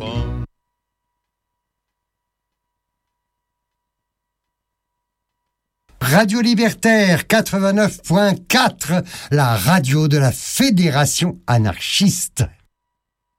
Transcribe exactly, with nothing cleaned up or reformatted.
fun. Radio Libertaire quatre-vingt-neuf point quatre, la radio de la Fédération anarchiste.